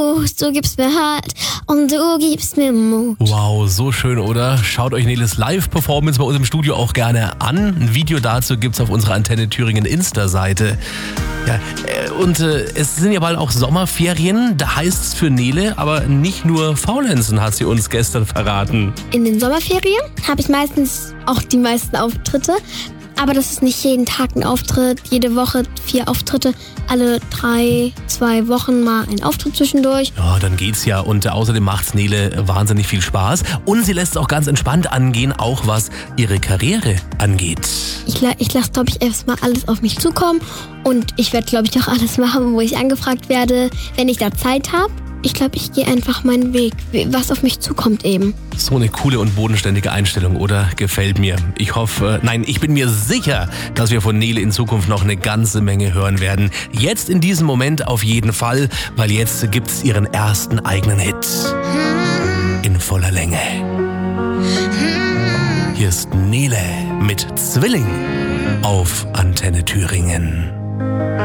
Du gibst mir Halt und du gibst mir Mut. Wow, so schön, oder? Schaut euch Neles Live-Performance bei uns im Studio auch gerne an. Ein Video dazu gibt's auf unserer Antenne Thüringen Insta-Seite. Ja, es sind ja bald auch Sommerferien, da heißt's für Nele, aber nicht nur faulenzen, hat sie uns gestern verraten. In den Sommerferien habe ich meistens auch die meisten Auftritte. Aber das ist nicht jeden Tag ein Auftritt, jede Woche 4 Auftritte, alle 2 Wochen mal ein Auftritt zwischendurch. Ja, dann geht's ja und außerdem macht's Nele wahnsinnig viel Spaß und sie lässt es auch ganz entspannt angehen, auch was ihre Karriere angeht. Ich lasse, glaube ich, erstmal alles auf mich zukommen und ich werde, glaube ich, auch alles machen, wo ich angefragt werde, wenn ich da Zeit habe. Ich glaube, ich gehe einfach meinen Weg, was auf mich zukommt eben. So eine coole und bodenständige Einstellung, oder? Gefällt mir. Ich bin mir sicher, dass wir von Nele in Zukunft noch eine ganze Menge hören werden. Jetzt in diesem Moment auf jeden Fall, weil jetzt gibt's ihren ersten eigenen Hit. In voller Länge. Hier ist Nele mit Zwilling auf Antenne Thüringen.